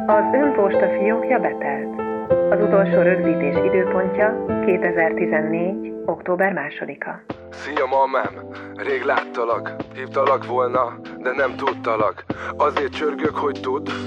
Az önposta fiókja betelt. Az utolsó rögzítés időpontja 2014. október 2-a. Szia, mamám! Rég láttalak, hívtalak volna, de nem tudtalak. Azért csörgök, hogy tudd,